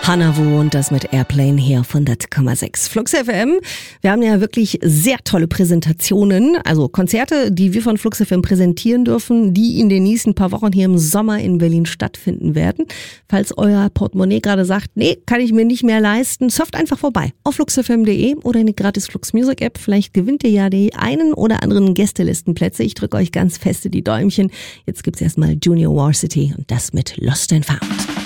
Hanavu und das mit Airplane hier auf 100,6. Flux FM. Wir haben ja wirklich sehr tolle Präsentationen, also Konzerte, die wir von Flux FM präsentieren dürfen, die in den nächsten paar Wochen hier im Sommer in Berlin stattfinden werden. Falls euer Portemonnaie gerade sagt, nee, kann ich mir nicht mehr leisten, surft einfach vorbei auf fluxfm.de oder eine gratis Flux Music App. Vielleicht gewinnt ihr ja die einen oder anderen Gästelistenplätze. Ich drücke euch ganz feste die Däumchen. Jetzt gibt's erstmal Junior Varsity und das mit Lost and Found.